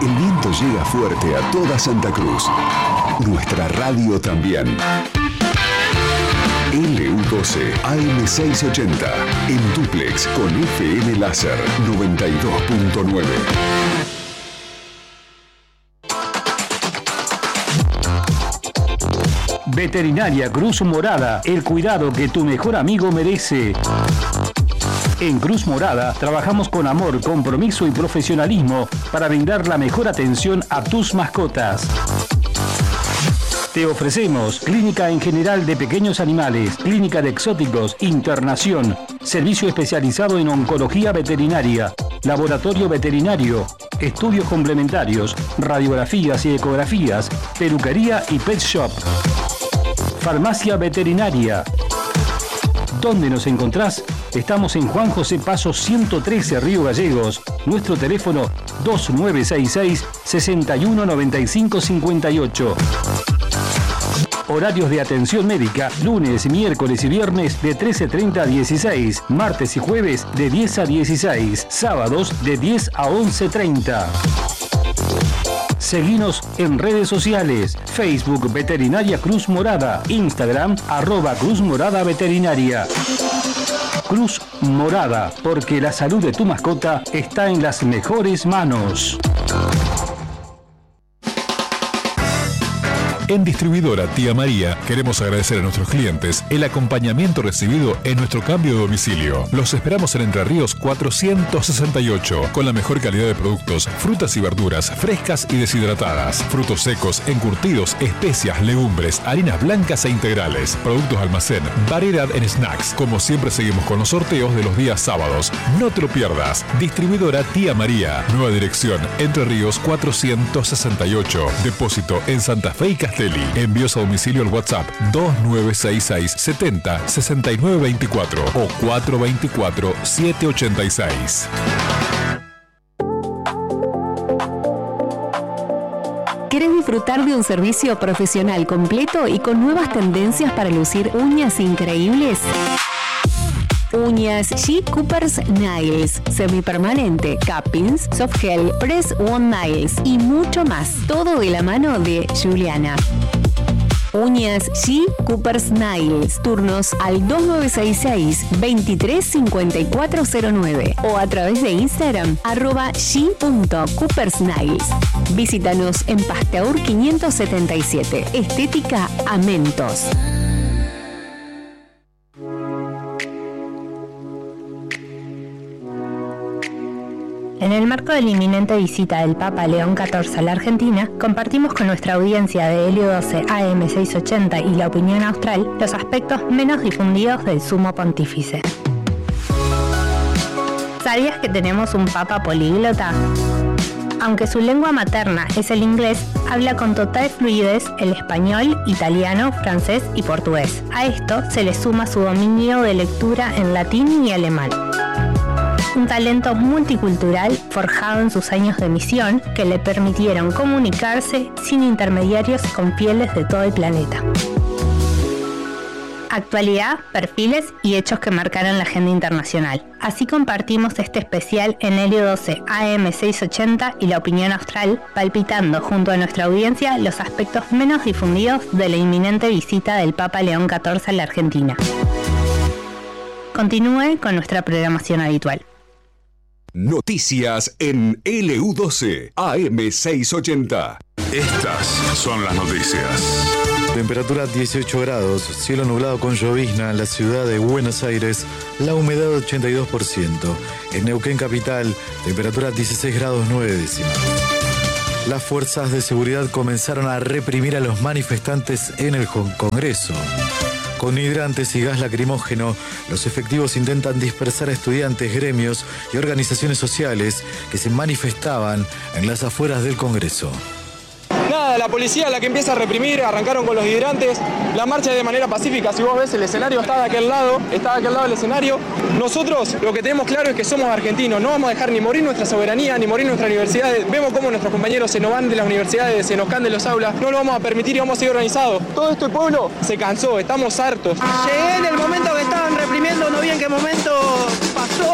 El viento llega fuerte a toda Santa Cruz. Nuestra radio también. LU12 AM680 en dúplex con FM Láser 92.9. Veterinaria Cruz Morada, el cuidado que tu mejor amigo merece. En Cruz Morada trabajamos con amor, compromiso y profesionalismo para brindar la mejor atención a tus mascotas. Te ofrecemos clínica en general de pequeños animales, clínica de exóticos, internación, servicio especializado en oncología veterinaria, laboratorio veterinario, estudios complementarios, radiografías y ecografías, peluquería y pet shop. Farmacia veterinaria. ¿Dónde nos encontrás? Estamos en Juan José Paso 113, Río Gallegos. Nuestro teléfono 2966-619558. Horarios de atención médica, lunes, miércoles y viernes de 13:30 a 16, martes y jueves de 10 a 16, sábados de 10 a 11:30. Seguinos en redes sociales, Facebook Veterinaria Cruz Morada, Instagram @Cruz Morada Veterinaria. Cruz Morada, porque la salud de tu mascota está en las mejores manos. En Distribuidora Tía María queremos agradecer a nuestros clientes el acompañamiento recibido en nuestro cambio de domicilio. Los esperamos en Entre Ríos 468 con la mejor calidad de productos, frutas y verduras frescas y deshidratadas, frutos secos, encurtidos, especias, legumbres, harinas blancas e integrales, productos almacén, variedad en snacks. Como siempre seguimos con los sorteos de los días sábados. No te lo pierdas. Distribuidora Tía María. Nueva dirección Entre Ríos 468. Depósito en Santa Fe y Castelli. Envíos a domicilio al WhatsApp 2966 70 6924 o 424 786. ¿Querés disfrutar de un servicio profesional completo y con nuevas tendencias para lucir uñas increíbles? Uñas G. Cooper's Nails, semipermanente, cappings, soft gel, press on nails y mucho más. Todo de la mano de Juliana. Uñas G. Cooper's Nails. Turnos al 2966-235409 o a través de Instagram @g.coopersnails. Visítanos en Pasteur 577. Estética Amentos. En el marco de la inminente visita del Papa León XIV a la Argentina, compartimos con nuestra audiencia de Helio 12 AM680 y La Opinión Austral los aspectos menos difundidos del Sumo Pontífice. ¿Sabías que tenemos un Papa políglota? Aunque su lengua materna es el inglés, habla con total fluidez el español, italiano, francés y portugués. A esto se le suma su dominio de lectura en latín y alemán. Un talento multicultural forjado en sus años de misión que le permitieron comunicarse sin intermediarios con fieles de todo el planeta. Actualidad, perfiles y hechos que marcaron la agenda internacional. Así compartimos este especial en Helio 12 AM680 y La Opinión Austral, palpitando junto a nuestra audiencia los aspectos menos difundidos de la inminente visita del Papa León XIV a la Argentina. Continúe con nuestra programación habitual. Noticias en LU12 AM680. Estas son las noticias. Temperatura 18 grados, cielo nublado con llovizna en la ciudad de Buenos Aires, la humedad 82%. En Neuquén capital, temperatura 16 grados 9 décimas. Las fuerzas de seguridad comenzaron a reprimir a los manifestantes en el Congreso. Con hidrantes y gas lacrimógeno, los efectivos intentan dispersar a estudiantes, gremios y organizaciones sociales que se manifestaban en las afueras del Congreso. Nada, la policía la que empieza a reprimir, arrancaron con los hidrantes, la marcha de manera pacífica, si vos ves el escenario está de aquel lado del escenario. Nosotros lo que tenemos claro es que somos argentinos, no vamos a dejar ni morir nuestra soberanía, ni morir nuestras universidades. Vemos cómo nuestros compañeros se nos van de las universidades, se nos caen de los aulas, no lo vamos a permitir y vamos a seguir organizados. Todo esto el pueblo se cansó, estamos hartos. Llegué en el momento que estaban reprimiendo, no vi en qué momento pasó.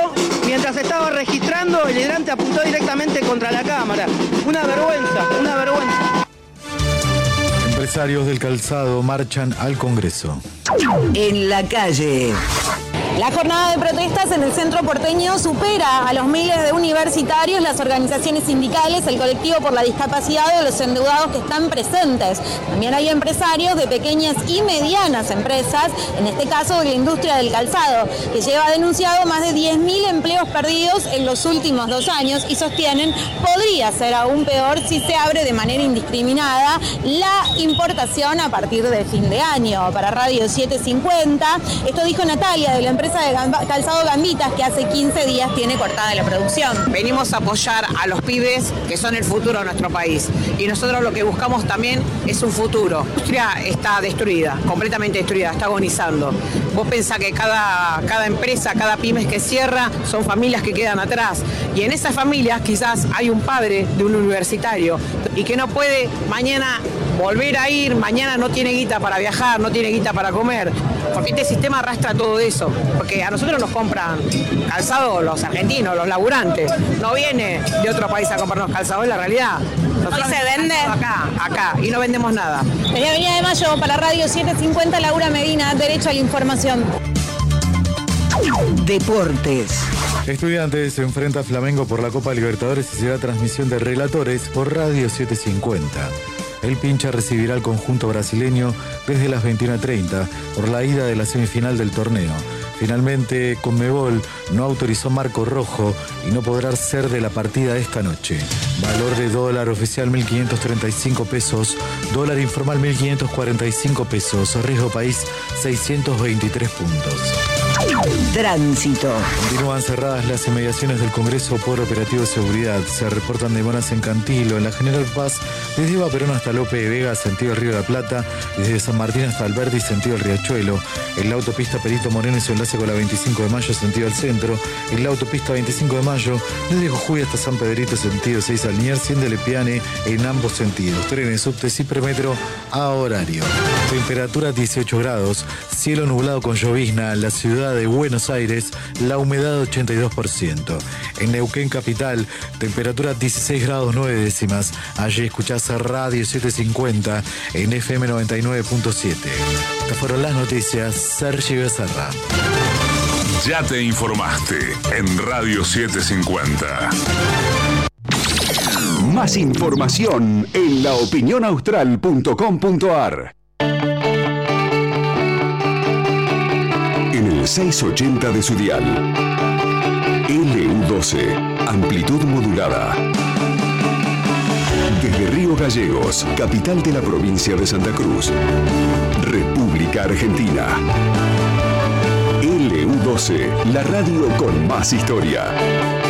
mientras estaba registrando, el hidrante apuntó directamente contra la cámara. Una vergüenza, una vergüenza. Empresarios del calzado marchan al Congreso. En la calle. La jornada de protestas en el centro porteño supera a los miles de universitarios, las organizaciones sindicales, el colectivo por la discapacidad o los endeudados que están presentes. También hay empresarios de pequeñas y medianas empresas, en este caso de la industria del calzado, que lleva denunciado más de 10.000 empleos perdidos en los últimos 2 años y sostienen podría ser aún peor si se abre de manera indiscriminada la importación a partir del fin de año. Para Radio 750, esto dijo Natalia de la empresa de calzado Gambitas, que hace 15 días tiene cortada la producción. Venimos a apoyar a los pibes que son el futuro de nuestro país y nosotros lo que buscamos también es un futuro. La industria está destruida, completamente destruida, está agonizando. Vos pensás que cada empresa, cada pyme que cierra son familias que quedan atrás y en esas familias quizás hay un padre de un universitario y que no puede mañana volver a ir, mañana no tiene guita para viajar, no tiene guita para comer, porque este sistema arrastra todo eso, porque a nosotros nos compran calzado los argentinos, los laburantes, no viene de otro país a comprarnos calzado, es la realidad. Nosotros ¿Hoy se vende? Acá, y no vendemos nada. Desde Avenida de Mayo para Radio 750, Laura Medina, Derecho a la Información. Deportes. Estudiantes se enfrenta a Flamengo por la Copa Libertadores y será transmisión de relatores por Radio 750. El Pincha recibirá al conjunto brasileño desde las 21:30 por la ida de la semifinal del torneo. Finalmente, Conmebol no autorizó marco rojo y no podrá ser de la partida esta noche. Valor de dólar oficial 1.535 pesos, dólar informal 1.545 pesos, riesgo país 623 puntos. Tránsito. Continúan cerradas las inmediaciones del Congreso por operativo de seguridad. Se reportan demoras en Cantilo, en la General Paz, desde Eva Perón hasta Lope de Vega, sentido Río de la Plata, y desde San Martín hasta Alberdi, sentido el Riachuelo. En la autopista Perito Moreno y su enlace con la 25 de Mayo, sentido al centro. En la autopista 25 de Mayo, desde Jujuy hasta San Pedrito, sentido 6 al Liniers, de Lepiane, en ambos sentidos. Trenes, subtes y premetro a horario. Temperatura 18 grados, cielo nublado con llovizna en la ciudad de Buenos Aires, la humedad 82%. En Neuquén capital, temperatura 16 grados 9 décimas. Allí escuchás a Radio 750 en FM 99.7. Estas fueron las noticias. Sergio Becerra. Ya te informaste en Radio 750. Más información en laopinionaustral.com.ar. En el 680 de su dial. LU12, amplitud modulada. Desde Río Gallegos, capital de la provincia de Santa Cruz, República Argentina. LU12, la radio con más historia.